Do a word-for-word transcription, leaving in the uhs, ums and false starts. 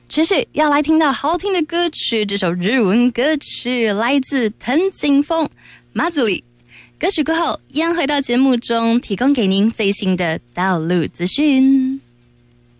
持续要来听到好听的歌曲，这首日文歌曲来自藤井风马祖里。歌曲过后，一样回到节目中，提供给您最新的道路资讯。